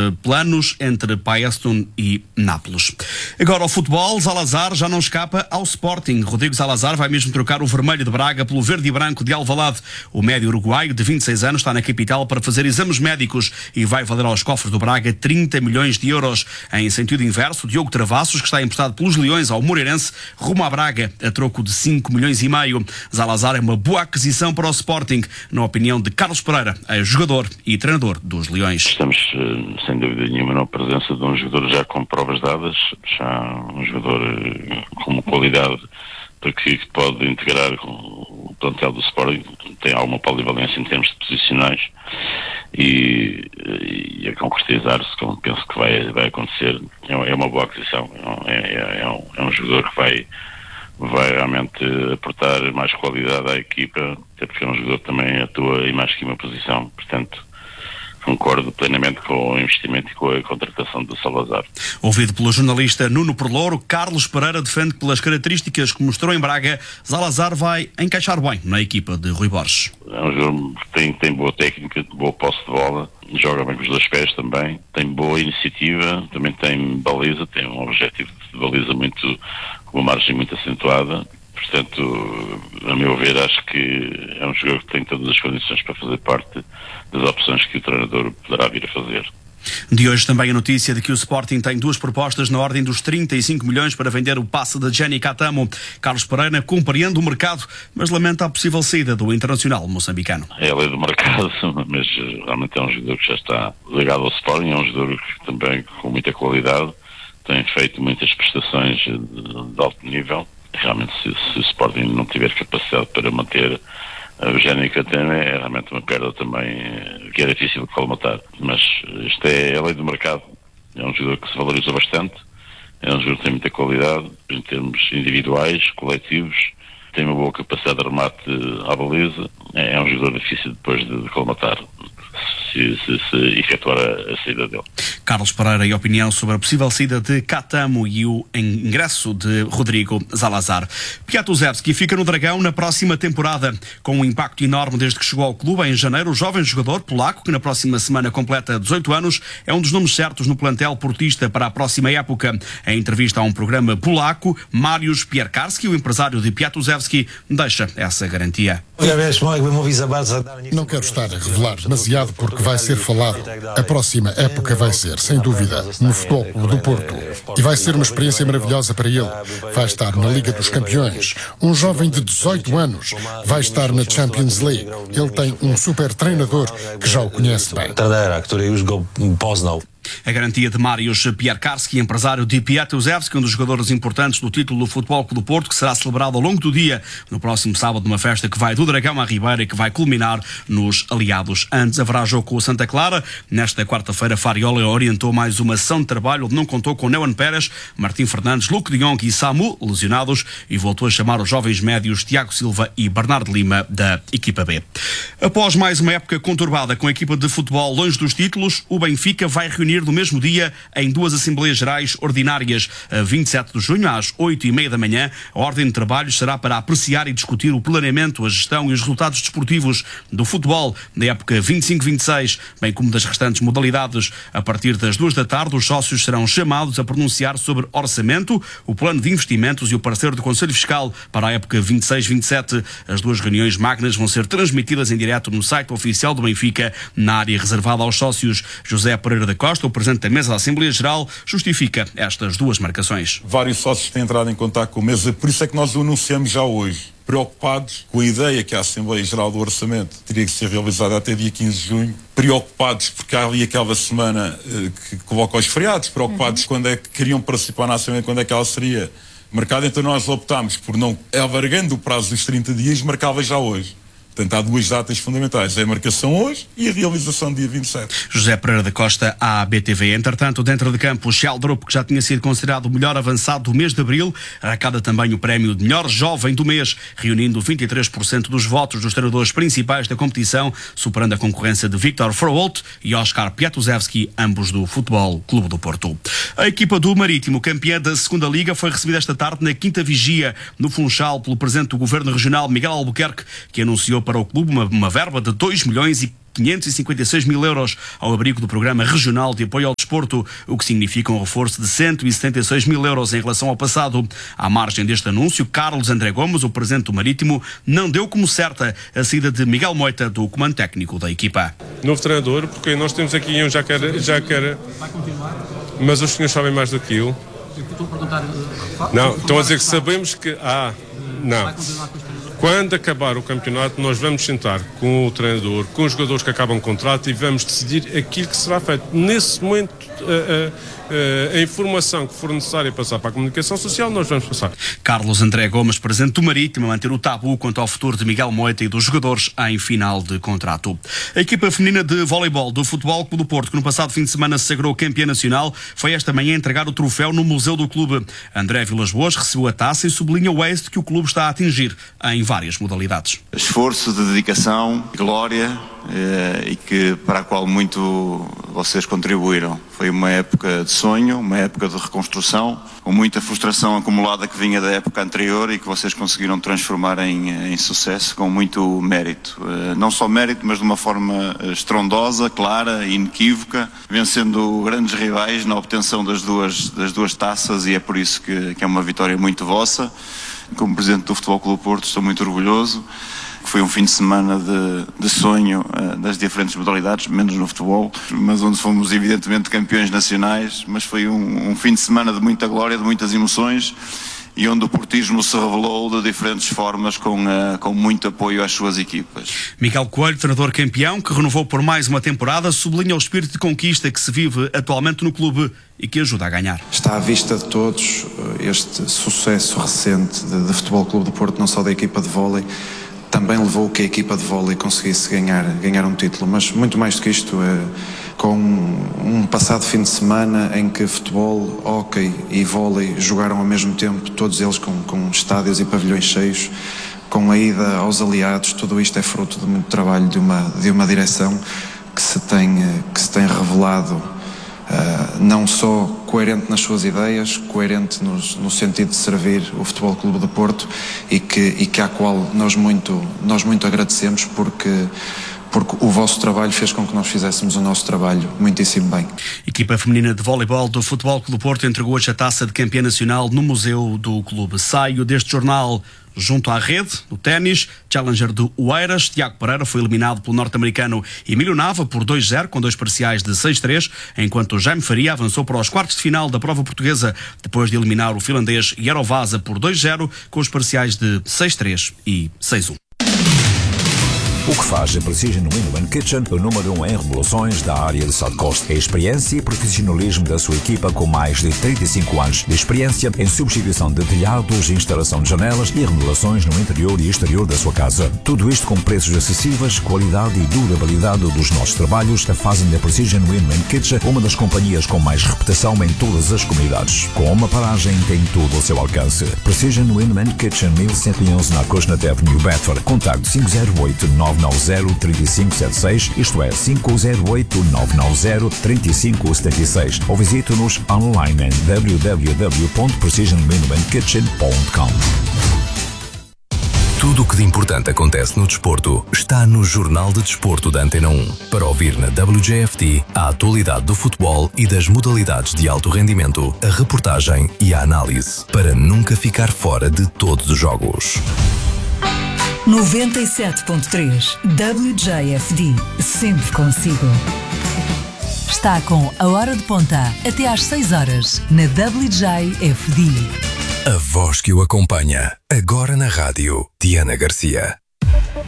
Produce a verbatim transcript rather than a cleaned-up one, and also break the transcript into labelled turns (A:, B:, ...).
A: planos entre Paestum e Nápoles. Agora ao futebol, Zalazar já não escapa ao Sporting. Rodrigo Zalazar vai mesmo trocar o vermelho de Braga pelo verde e branco de Alvalade. O médio uruguaio de vinte e seis anos está na capital para fazer exames médicos e vai valer aos cofres do Braga trinta milhões de euros. Em sentido inverso, Diogo Travassos, que está emprestado pelos Leões ao Moreirense, rumo a Braga a troco de cinco milhões e meio. Zalazar é uma boa aquisição para o Sporting, na opinião de Carlos Pereira, jogador e treinador dos Leões.
B: Estamos, sem dúvida nenhuma, na presença de um jogador já com provas dadas, já um jogador com uma qualidade para que pode integrar com o plantel do Sporting, tem alguma polivalência em termos de posicionais e, e a concretizar-se, como penso que vai, vai acontecer, é uma boa aquisição, é, é, é, um, é um jogador que vai vai realmente aportar mais qualidade à equipa, até porque é um jogador que também atua em mais que uma posição, portanto concordo plenamente com o investimento e com a contratação do Salazar.
A: Ouvido pelo jornalista Nuno Perlouro, Carlos Pereira defende que pelas características que mostrou em Braga, Salazar vai encaixar bem na equipa de Rui Borges.
B: É um jogador que tem, tem boa técnica, boa posse de bola, joga bem com os dois pés também, tem boa iniciativa, também tem baliza, tem um objetivo de baliza muito, com uma margem muito acentuada. Portanto, a meu ver, acho que é um jogador que tem todas as condições para fazer parte das opções que o treinador poderá vir a fazer.
A: De hoje também a notícia de que o Sporting tem duas propostas na ordem dos trinta e cinco milhões para vender o passe de Gianni Catamo. Carlos Pereira compreende o mercado, mas lamenta a possível saída do internacional moçambicano.
B: É a lei do mercado, mas realmente é um jogador que já está ligado ao Sporting, é um jogador que também com muita qualidade, tem feito muitas prestações de, de alto nível. Realmente, se, se o Sporting não tiver capacidade para manter o Gianni Catamo, é realmente uma perda também que é difícil de colmatar. Mas isto é a lei do mercado. É um jogador que se valoriza bastante, é um jogador que tem muita qualidade em termos individuais, coletivos, tem uma boa capacidade de remate à baliza. É um jogador difícil depois de, de colmatar. Se, se, se efetuar a, a saída dele.
A: Carlos Pereira e opinião sobre a possível saída de Catamo e o ingresso de Rodrigo Zalazar. Piatuzewski fica no Dragão na próxima temporada. Com um impacto enorme desde que chegou ao clube em janeiro, o jovem jogador polaco, que na próxima semana completa dezoito anos, é um dos nomes certos no plantel portista para a próxima época. Em entrevista a um programa polaco, Mariusz Pierkarski, o empresário de Piatuzewski, deixa essa garantia.
C: Não quero estar a revelar demasiado porque vai ser falado. A próxima época vai ser, sem dúvida, no Futebol Clube do Porto. E vai ser uma experiência maravilhosa para ele. Vai estar na Liga dos Campeões. Um jovem de dezoito anos vai estar na Champions League. Ele tem um super treinador que já o conhece bem.
A: A garantia de Mariusz Pierkarski, empresário de Piatuzewski, um dos jogadores importantes do título do Futebol Clube do Porto, que será celebrado ao longo do dia, no próximo sábado, numa festa que vai do Dragão à Ribeira e que vai culminar nos Aliados. Antes haverá jogo com o Santa Clara. Nesta quarta-feira, Fariola orientou mais uma sessão de trabalho onde não contou com Neuan Pérez, Martim Fernandes, Luke de Jong e Samu, lesionados, e voltou a chamar os jovens médios Tiago Silva e Bernardo Lima, da equipa B. Após mais uma época conturbada com a equipa de futebol longe dos títulos, o Benfica vai reunir no mesmo dia em duas Assembleias Gerais Ordinárias. A vinte e sete de junho, às oito e meia da manhã, a ordem de trabalhos será para apreciar e discutir o planeamento, a gestão e os resultados desportivos do futebol da época vinte e cinco vinte e seis, bem como das restantes modalidades. A partir das duas da tarde, os sócios serão chamados a pronunciar sobre orçamento, o plano de investimentos e o parecer do Conselho Fiscal para a época vinte e seis vinte e sete. As duas reuniões magnas vão ser transmitidas em direto no site oficial do Benfica, na área reservada aos sócios. José Pereira da Costa, o presidente da mesa da Assembleia Geral, justifica estas duas marcações.
D: Vários sócios têm entrado em contato com a mesa, por isso é que nós o anunciamos já hoje, preocupados com a ideia que a Assembleia Geral do Orçamento teria que ser realizada até dia quinze de junho, preocupados porque há ali aquela semana eh, que coloca os feriados, preocupados uhum. quando é que queriam participar na Assembleia, quando é que ela seria marcada, então nós optámos por não, alargando o prazo dos trinta dias, marcá-la já hoje. Portanto, há duas datas fundamentais, a marcação hoje e a realização dia vinte e sete.
A: José Pereira da Costa, à B T V. Entretanto, dentro de campo, o Sheldrup, que já tinha sido considerado o melhor avançado do mês de abril, arrecada também o prémio de melhor jovem do mês, reunindo vinte e três por cento dos votos dos treinadores principais da competição, superando a concorrência de Viktor Froholt e Oscar Piatuzewski, ambos do Futebol Clube do Porto. A equipa do Marítimo, campeã da segunda Liga, foi recebida esta tarde na quinta vigia no Funchal pelo presidente do Governo Regional, Miguel Albuquerque, que anunciou para o clube uma, uma verba de dois milhões e quinhentos e cinquenta e seis mil euros ao abrigo do Programa Regional de Apoio ao Desporto, o que significa um reforço de cento e setenta e seis mil euros em relação ao passado. À margem deste anúncio, Carlos André Gomes, o presidente do Marítimo, não deu como certa a saída de Miguel Moita do comando técnico da equipa.
E: Novo treinador, porque nós temos aqui um já quer, já quer, mas os senhores sabem mais do que eu. Não, estão a dizer que sabemos que ah, não. Quando acabar o campeonato, nós vamos sentar com o treinador, com os jogadores que acabam o contrato e vamos decidir aquilo que será feito. Nesse momento, a, a, a informação que for necessária passar para a comunicação social, nós vamos passar.
A: Carlos André Gomes, presidente do Marítimo, a manter o tabu quanto ao futuro de Miguel Moita e dos jogadores em final de contrato. A equipa feminina de voleibol do Futebol Clube do Porto, que no passado fim de semana se sagrou campeã nacional, foi esta manhã entregar o troféu no Museu do Clube. André Vilas Boas recebeu a taça e sublinha o êxito que o clube está a atingir em várias modalidades.
F: Esforço de dedicação, glória eh, e que para a qual muito vocês contribuíram. Foi uma época de sonho, uma época de reconstrução, com muita frustração acumulada que vinha da época anterior e que vocês conseguiram transformar em, em sucesso com muito mérito. Eh, não só mérito, mas de uma forma estrondosa, clara e inequívoca, vencendo grandes rivais na obtenção das duas, das duas taças, e é por isso que, que é uma vitória muito vossa. Como presidente do Futebol Clube do Porto estou muito orgulhoso. Foi um fim de semana de, de sonho uh, das diferentes modalidades, menos no futebol, mas onde fomos evidentemente campeões nacionais, mas foi um, um fim de semana de muita glória, de muitas emoções, e onde o portismo se revelou de diferentes formas, com, uh, com muito apoio às suas equipas.
A: Miguel Coelho, treinador campeão, que renovou por mais uma temporada, sublinha o espírito de conquista que se vive atualmente no clube e que ajuda a ganhar.
G: Está à vista de todos este sucesso recente de, de Futebol Clube do Porto, não só da equipa de vôlei, também levou que a equipa de vôlei conseguisse ganhar, ganhar um título, mas muito mais do que isto, é, com um passado fim de semana em que futebol, hóquei e vôlei jogaram ao mesmo tempo, todos eles com, com estádios e pavilhões cheios, com a ida aos aliados. Tudo isto é fruto de muito trabalho de uma, de uma direção que se tem, que se tem revelado Uh, não só coerente nas suas ideias, coerente no, no sentido de servir o Futebol Clube do Porto, e que, e que à qual nós muito, nós muito agradecemos, porque, porque o vosso trabalho fez com que nós fizéssemos o nosso trabalho muitíssimo bem.
A: Equipa feminina de voleibol do Futebol Clube do Porto entregou hoje a taça de campeã nacional no Museu do Clube. Saio deste jornal junto à rede, no ténis, challenger do Oeiras. Tiago Pereira foi eliminado pelo norte-americano Emílio Nava por dois a zero, com dois parciais de seis a três, enquanto Jaime Faria avançou para os quartos de final da prova portuguesa, depois de eliminar o finlandês Yarovasa por dois a zero, com os parciais de seis a três e seis a um.
H: O que faz a Precision Window Kitchen o número um em remodelações da área de South Coast. É a experiência e profissionalismo da sua equipa, com mais de trinta e cinco anos de experiência em substituição de telhados, instalação de janelas e remodelações no interior e exterior da sua casa. Tudo isto com preços acessíveis, qualidade e durabilidade dos nossos trabalhos a fazem da Precision Window Kitchen uma das companhias com mais reputação em todas as comunidades. Com uma paragem tem tudo ao seu alcance. Precision Window Kitchen, mil cento e onze na Cosnat Avenue, Bedford. Contacto cinco zero oito, nove nove zero, três cinco sete seis, isto é, cinco zero oito, nove nove zero, três cinco sete seis, ou visite-nos online em w w w ponto precision window kitchen ponto com.
I: Tudo o que de importante acontece no desporto está no Jornal de Desporto da Antena um. Para ouvir na W J F T a atualidade do futebol e das modalidades de alto rendimento, a reportagem e a análise, para nunca ficar fora de todos os jogos.
J: noventa e sete ponto três W J F D, sempre consigo. Está com a hora de ponta até às seis horas na W J F D.
I: A voz que o acompanha, agora na rádio, Diana Garcia.